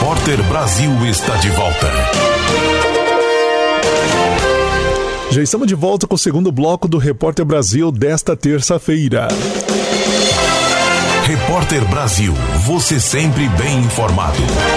Repórter Brasil está de volta. Já estamos de volta com o segundo bloco do Repórter Brasil desta terça-feira. Repórter Brasil, você sempre bem informado.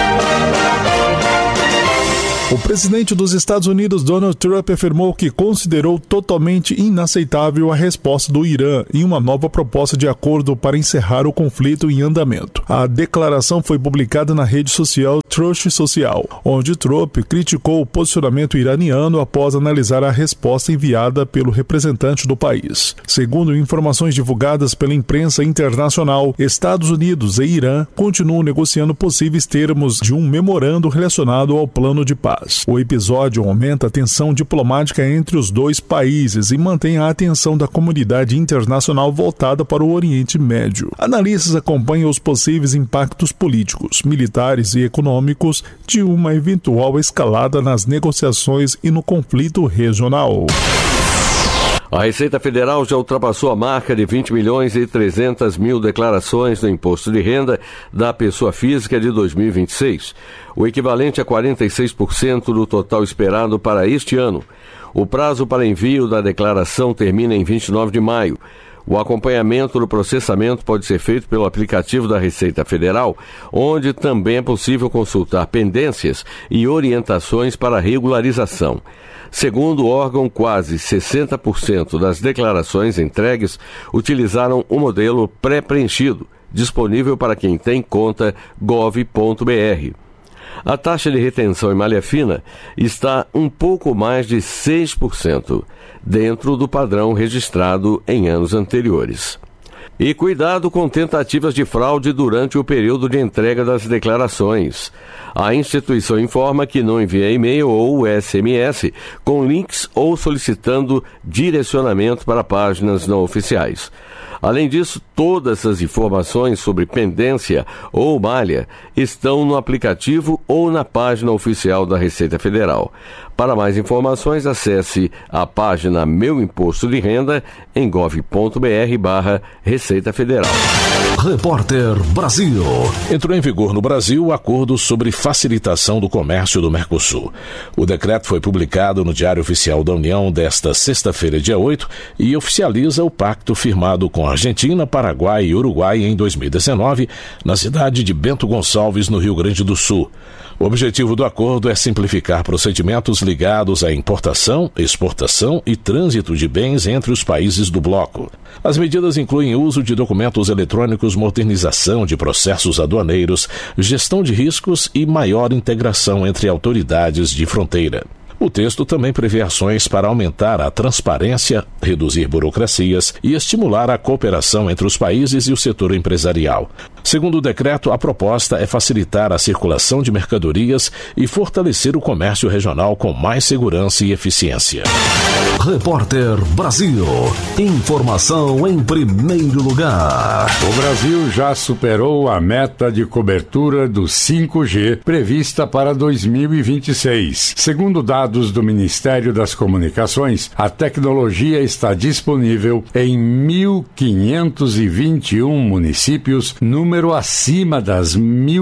O presidente dos Estados Unidos, Donald Trump, afirmou que considerou totalmente inaceitável a resposta do Irã em uma nova proposta de acordo para encerrar o conflito em andamento. A declaração foi publicada na rede social Truth Social, onde Trump criticou o posicionamento iraniano após analisar a resposta enviada pelo representante do país. Segundo informações divulgadas pela imprensa internacional, Estados Unidos e Irã continuam negociando possíveis termos de um memorando relacionado ao plano de paz. O episódio aumenta a tensão diplomática entre os dois países e mantém a atenção da comunidade internacional voltada para o Oriente Médio. Analistas acompanham os possíveis impactos políticos, militares e econômicos de uma eventual escalada nas negociações e no conflito regional. A Receita Federal já ultrapassou a marca de 20 milhões e 300 mil declarações do Imposto de Renda da Pessoa Física de 2026, o equivalente a 46% do total esperado para este ano. O prazo para envio da declaração termina em 29 de maio. O acompanhamento do processamento pode ser feito pelo aplicativo da Receita Federal, onde também é possível consultar pendências e orientações para regularização. Segundo o órgão, quase 60% das declarações entregues utilizaram o modelo pré-preenchido, disponível para quem tem conta gov.br. A taxa de retenção em malha fina está um pouco mais de 6%, dentro do padrão registrado em anos anteriores. E cuidado com tentativas de fraude durante o período de entrega das declarações. A instituição informa que não envia e-mail ou SMS com links ou solicitando direcionamento para páginas não oficiais. Além disso, todas as informações sobre pendência ou malha estão no aplicativo ou na página oficial da Receita Federal. Para mais informações, acesse a página Meu Imposto de Renda em gov.br/Receita Federal. Repórter Brasil. Entrou em vigor no Brasil o acordo sobre facilitação do comércio do Mercosul. O decreto foi publicado no Diário Oficial da União desta sexta-feira, dia 8, e oficializa o pacto firmado com Argentina, Paraguai e Uruguai em 2019, na cidade de Bento Gonçalves, no Rio Grande do Sul. O objetivo do acordo é simplificar procedimentos ligados à importação, exportação e trânsito de bens entre os países do bloco. As medidas incluem uso de documentos eletrônicos, modernização de processos aduaneiros, gestão de riscos e maior integração entre autoridades de fronteira. O texto também prevê ações para aumentar a transparência, reduzir burocracias e estimular a cooperação entre os países e o setor empresarial. Segundo o decreto, a proposta é facilitar a circulação de mercadorias e fortalecer o comércio regional com mais segurança e eficiência. Repórter Brasil. Informação em primeiro lugar. O Brasil já superou a meta de cobertura do 5G prevista para 2026. Segundo dados do Ministério das Comunicações, a tecnologia está disponível em 1.521 municípios, número acima das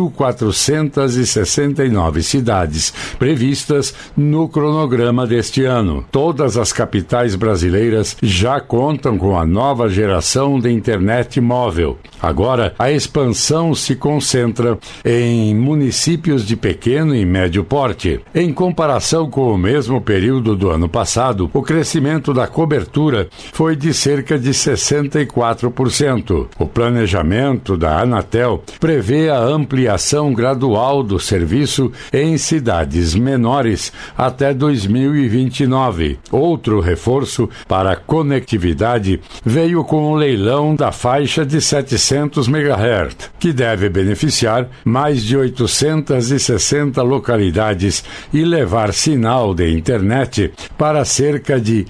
1.469 cidades previstas no cronograma deste ano. Todas as capitais brasileiras já contam com a nova geração de internet móvel. Agora, a expansão se concentra em municípios de pequeno e médio porte. Em comparação com o mesmo período do ano passado, o crescimento da cobertura foi de cerca de 64%. O planejamento da Anatel prevê a ampliação gradual do serviço em cidades menores até 2029. Outro reforço para a conectividade veio com o leilão da faixa de 700 MHz, que deve beneficiar mais de 860 localidades e levar sinal de internet para cerca de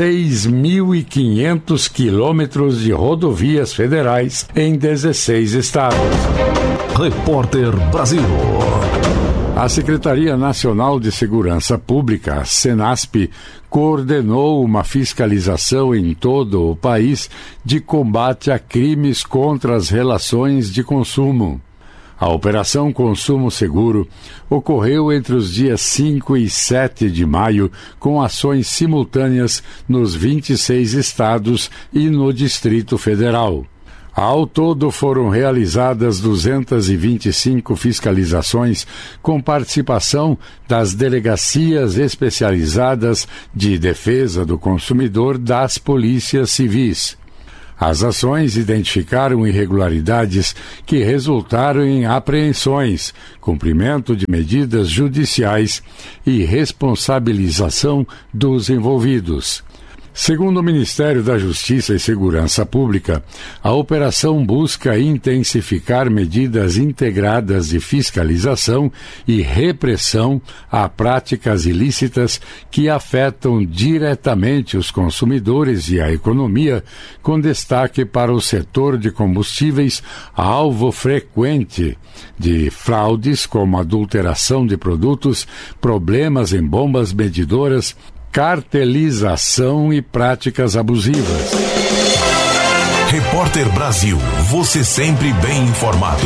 6.500 quilômetros de rodovias federais em 16 estados. Repórter Brasil. A Secretaria Nacional de Segurança Pública, Senasp, coordenou uma fiscalização em todo o país de combate a crimes contra as relações de consumo. A Operação Consumo Seguro ocorreu entre os dias 5 e 7 de maio, com ações simultâneas nos 26 estados e no Distrito Federal. Ao todo foram realizadas 225 fiscalizações com participação das delegacias especializadas de defesa do consumidor das polícias civis. As ações identificaram irregularidades que resultaram em apreensões, cumprimento de medidas judiciais e responsabilização dos envolvidos. Segundo o Ministério da Justiça e Segurança Pública, a operação busca intensificar medidas integradas de fiscalização e repressão a práticas ilícitas que afetam diretamente os consumidores e a economia, com destaque para o setor de combustíveis, alvo frequente de fraudes como adulteração de produtos, problemas em bombas medidoras, cartelização e práticas abusivas. Repórter Brasil, você sempre bem informado.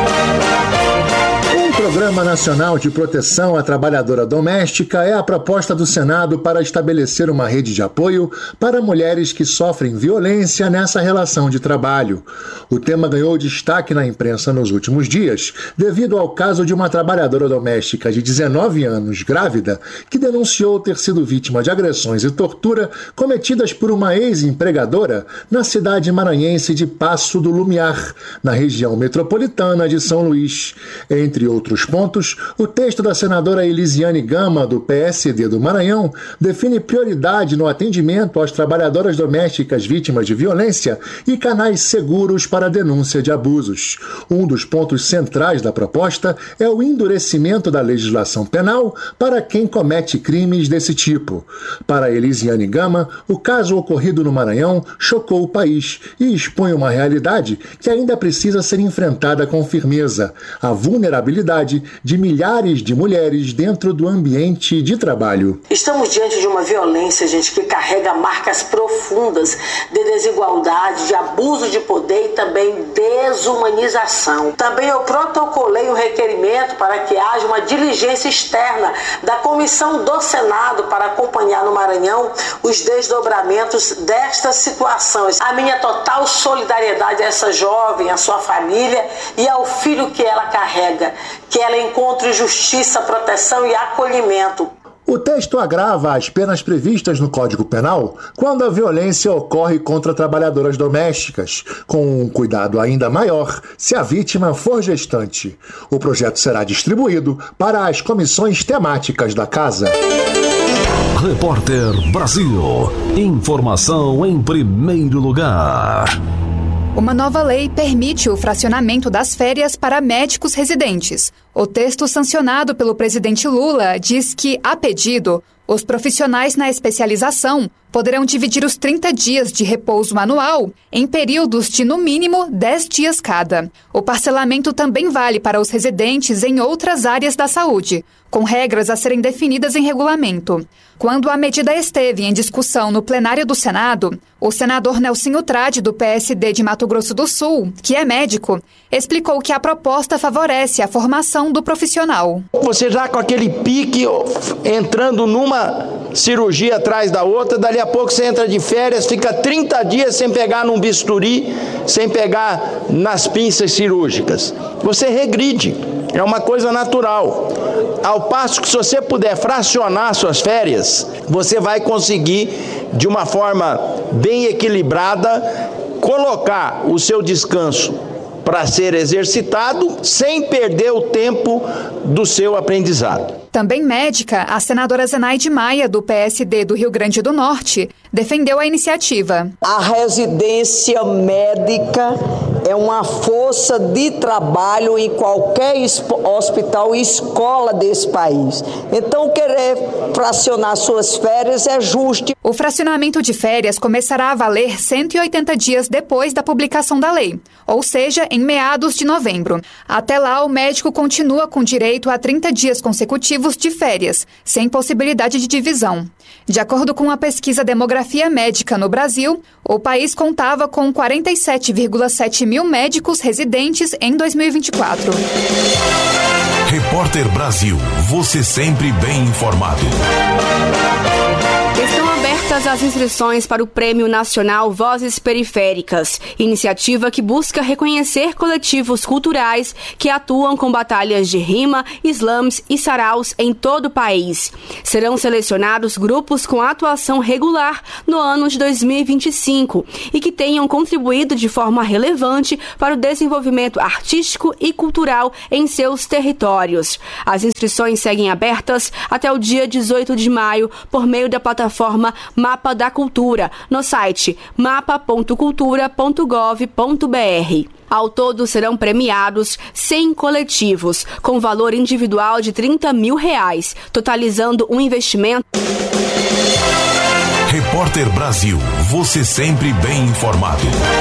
O Programa Nacional de Proteção à Trabalhadora Doméstica é a proposta do Senado para estabelecer uma rede de apoio para mulheres que sofrem violência nessa relação de trabalho. O tema ganhou destaque na imprensa nos últimos dias, devido ao caso de uma trabalhadora doméstica de 19 anos, grávida, que denunciou ter sido vítima de agressões e tortura cometidas por uma ex-empregadora na cidade maranhense de Passo do Lumiar, na região metropolitana de São Luís. Entre outros pontos, o texto da senadora Elisiane Gama, do PSD do Maranhão, define prioridade no atendimento às trabalhadoras domésticas vítimas de violência e canais seguros para a denúncia de abusos. Um dos pontos centrais da proposta é o endurecimento da legislação penal para quem comete crimes desse tipo. Para Elisiane Gama, o caso ocorrido no Maranhão chocou o país e expõe uma realidade que ainda precisa ser enfrentada com firmeza: a vulnerabilidade de milhares de mulheres dentro do ambiente de trabalho. Estamos diante de uma violência, gente, que carrega marcas profundas de desigualdade, de abuso de poder e também desumanização. Também eu protocolei um requerimento para que haja uma diligência externa da Comissão do Senado para acompanhar no Maranhão os desdobramentos destas situações. A minha total solidariedade a essa jovem, a sua família e ao filho que ela carrega. Que ela encontre justiça, proteção e acolhimento. O texto agrava as penas previstas no Código Penal quando a violência ocorre contra trabalhadoras domésticas, com um cuidado ainda maior se a vítima for gestante. O projeto será distribuído para as comissões temáticas da Casa. Repórter Brasil. Informação em primeiro lugar. Uma nova lei permite o fracionamento das férias para médicos residentes. O texto sancionado pelo presidente Lula diz que, a pedido, os profissionais na especialização poderão dividir os 30 dias de repouso anual em períodos de, no mínimo, 10 dias cada. O parcelamento também vale para os residentes em outras áreas da saúde, com regras a serem definidas em regulamento. Quando a medida esteve em discussão no plenário do Senado, o senador Nelsinho Trade, do PSD de Mato Grosso do Sul, que é médico, explicou que a proposta favorece a formação do profissional. Você já com aquele pique, entrando numa cirurgia atrás da outra, dali a pouco você entra de férias, fica 30 dias sem pegar num bisturi, sem pegar nas pinças cirúrgicas. Você regride, é uma coisa natural. Ao passo que se você puder fracionar suas férias, você vai conseguir, de uma forma bem equilibrada, colocar o seu descanso para ser exercitado sem perder o tempo do seu aprendizado. Também médica, a senadora Zenaide Maia, do PSD do Rio Grande do Norte, defendeu a iniciativa. A residência médica é uma força de trabalho em qualquer hospital e escola desse país. Então, querer fracionar suas férias é justo. O fracionamento de férias começará a valer 180 dias depois da publicação da lei, ou seja, em meados de novembro. Até lá, o médico continua com direito a 30 dias consecutivos motivos de férias, sem possibilidade de divisão. De acordo com a pesquisa Demografia Médica no Brasil, o país contava com 47,7 mil médicos residentes em 2024. Repórter Brasil, você sempre bem informado. Estão abertas as inscrições para o Prêmio Nacional Vozes Periféricas, iniciativa que busca reconhecer coletivos culturais que atuam com batalhas de rima, slams e saraus em todo o país. Serão selecionados grupos com atuação regular no ano de 2025 e que tenham contribuído de forma relevante para o desenvolvimento artístico e cultural em seus territórios. As inscrições seguem abertas até o dia 18 de maio por meio da plataforma Mapa da Cultura, no site mapa.cultura.gov.br. Ao todo, serão premiados 100 coletivos, com valor individual de R$30 mil, totalizando um investimento... Repórter Brasil, você sempre bem informado.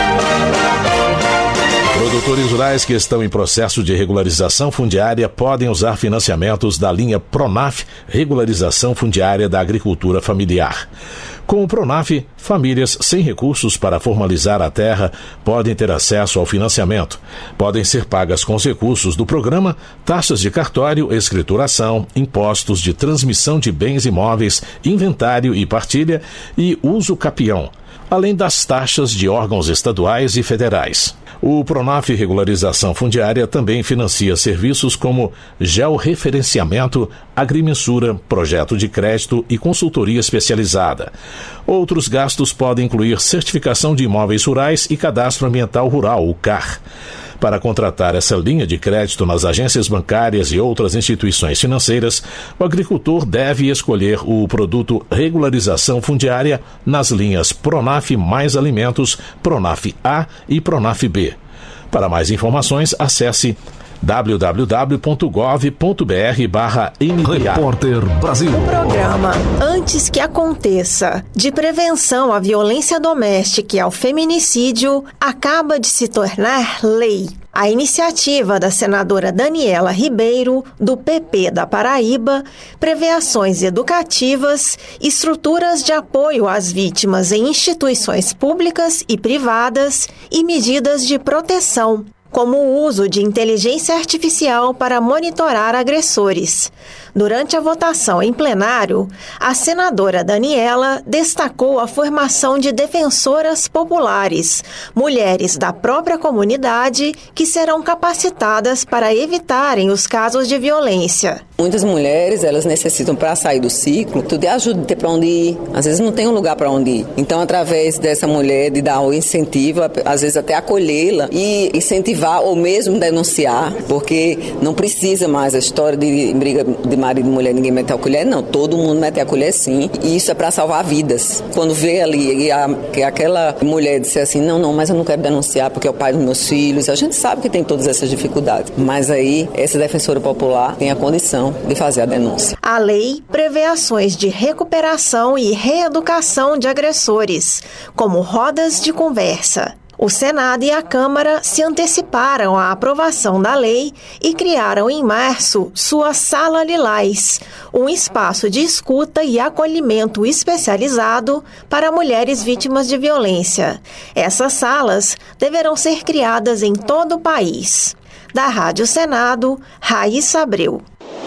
Produtores rurais que estão em processo de regularização fundiária podem usar financiamentos da linha Pronaf, Regularização Fundiária da Agricultura Familiar. Com o Pronaf, famílias sem recursos para formalizar a terra podem ter acesso ao financiamento. Podem ser pagas com os recursos do programa taxas de cartório, escrituração, impostos de transmissão de bens imóveis, inventário e partilha e uso capião, além das taxas de órgãos estaduais e federais. O Pronaf Regularização Fundiária também financia serviços como georreferenciamento, agrimensura, projeto de crédito e consultoria especializada. Outros gastos podem incluir certificação de imóveis rurais e cadastro ambiental rural, o CAR. Para contratar essa linha de crédito nas agências bancárias e outras instituições financeiras, o agricultor deve escolher o produto Regularização Fundiária nas linhas Pronaf Mais Alimentos, Pronaf A e Pronaf B. Para mais informações, acesse www.gov.br/MDA. Repórter Brasil. O programa Antes que Aconteça, de prevenção à violência doméstica e ao feminicídio, acaba de se tornar lei. A iniciativa da senadora Daniela Ribeiro, do PP da Paraíba, prevê ações educativas, estruturas de apoio às vítimas em instituições públicas e privadas e medidas de proteção, como o uso de inteligência artificial para monitorar agressores. Durante a votação em plenário, a senadora Daniela destacou a formação de defensoras populares, mulheres da própria comunidade que serão capacitadas para evitarem os casos de violência. Muitas mulheres, elas necessitam, para sair do ciclo, de ajuda, de ter para onde ir. Às vezes não tem um lugar para onde ir. Então, através dessa mulher, de dar o incentivo, às vezes até acolhê-la e incentivar ou mesmo denunciar, porque não precisa mais a história de briga de marido e mulher, ninguém mete a colher. Não, todo mundo mete a colher sim. E isso é para salvar vidas. Quando vê ali que aquela mulher disse assim, não, mas eu não quero denunciar porque é o pai dos meus filhos. A gente sabe que tem todas essas dificuldades. Mas aí, essa defensora popular tem a condição de fazer a denúncia. A lei prevê ações de recuperação e reeducação de agressores, como rodas de conversa. O Senado e a Câmara se anteciparam à aprovação da lei e criaram em março sua Sala Lilás, um espaço de escuta e acolhimento especializado para mulheres vítimas de violência. Essas salas deverão ser criadas em todo o país. Da Rádio Senado, Raíssa Abreu.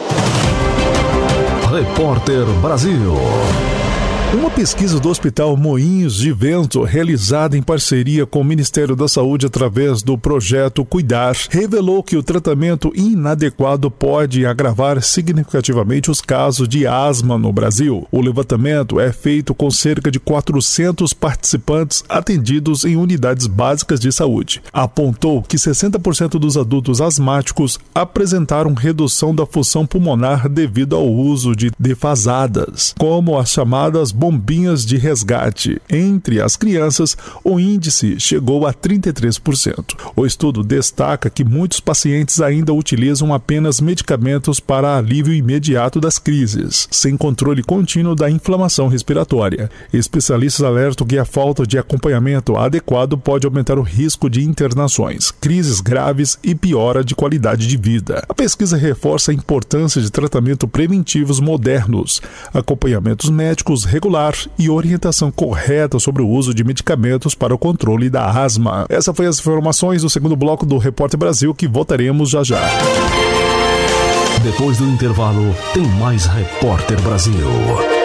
Repórter Brasil. Uma pesquisa do Hospital Moinhos de Vento, realizada em parceria com o Ministério da Saúde através do projeto Cuidar, revelou que o tratamento inadequado pode agravar significativamente os casos de asma no Brasil. O levantamento é feito com cerca de 400 participantes atendidos em unidades básicas de saúde. Apontou que 60% dos adultos asmáticos apresentaram redução da função pulmonar devido ao uso de defasadas, como as chamadas bombinhas de resgate. Entre as crianças, o índice chegou a 33%. O estudo destaca que muitos pacientes ainda utilizam apenas medicamentos para alívio imediato das crises, sem controle contínuo da inflamação respiratória. Especialistas alertam que a falta de acompanhamento adequado pode aumentar o risco de internações, crises graves e piora de qualidade de vida. A pesquisa reforça a importância de tratamentos preventivos modernos, acompanhamentos médicos regular e orientação correta sobre o uso de medicamentos para o controle da asma. Essas foram as informações do segundo bloco do Repórter Brasil, que voltaremos já já. Depois do intervalo, tem mais Repórter Brasil.